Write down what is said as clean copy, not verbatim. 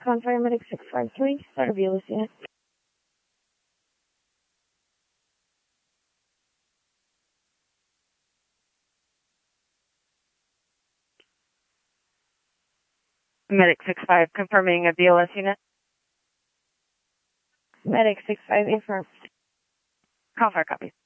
Confirm Medic 653, start of BLS unit. Medic 65, confirming a BLS unit. Medic 65, affirm. Call fire copy.